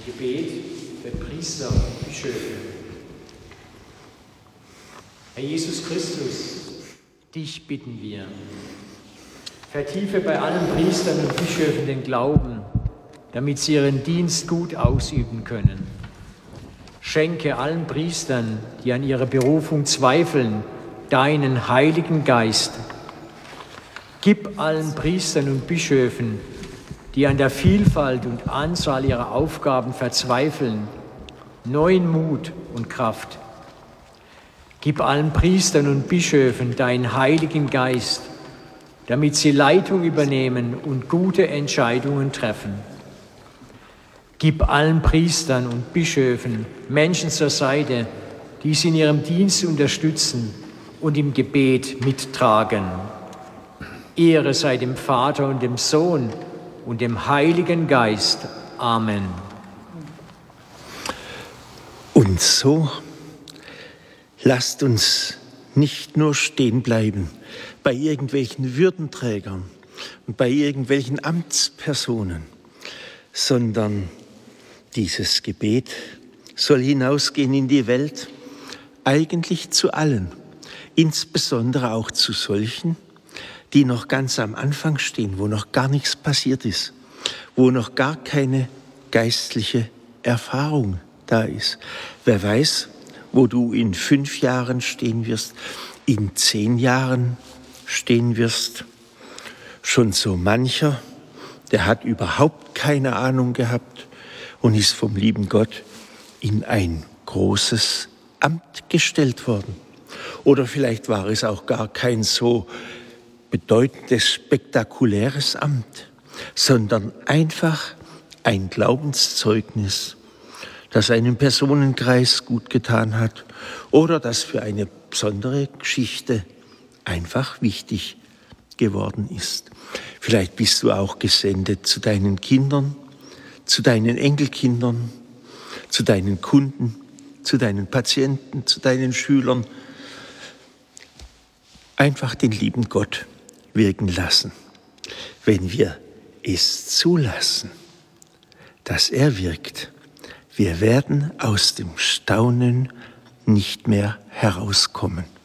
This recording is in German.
Ein Gebet für Priester und Bischöfe. Herr Jesus Christus, dich bitten wir. Vertiefe bei allen Priestern und Bischöfen den Glauben, damit sie ihren Dienst gut ausüben können. Schenke allen Priestern, die an ihrer Berufung zweifeln, deinen Heiligen Geist. Gib allen Priestern und Bischöfen, die an der Vielfalt und Anzahl ihrer Aufgaben verzweifeln, neuen Mut und Kraft. Gib allen Priestern und Bischöfen deinen Heiligen Geist, damit sie Leitung übernehmen und gute Entscheidungen treffen. Gib allen Priestern und Bischöfen Menschen zur Seite, die sie in ihrem Dienst unterstützen und im Gebet mittragen. Ehre sei dem Vater und dem Sohn und dem Heiligen Geist. Amen. Und so lasst uns nicht nur stehen bleiben bei irgendwelchen Würdenträgern und bei irgendwelchen Amtspersonen, sondern dieses Gebet soll hinausgehen in die Welt, eigentlich zu allen, insbesondere auch zu solchen, die noch ganz am Anfang stehen, wo noch gar nichts passiert ist, wo noch gar keine geistliche Erfahrung da ist. Wer weiß, wo du in 5 Jahren stehen wirst, in 10 Jahren stehen wirst. Schon so mancher, der hat überhaupt keine Ahnung gehabt und ist vom lieben Gott in ein großes Amt gestellt worden. Oder vielleicht war es auch gar kein so bedeutendes, spektakuläres Amt, sondern einfach ein Glaubenszeugnis, das einem Personenkreis gut getan hat oder das für eine besondere Geschichte einfach wichtig geworden ist. Vielleicht bist du auch gesendet zu deinen Kindern, zu deinen Enkelkindern, zu deinen Kunden, zu deinen Patienten, zu deinen Schülern. Einfach den lieben Gott wirken lassen. Wenn wir es zulassen, dass er wirkt, wir werden aus dem Staunen nicht mehr herauskommen.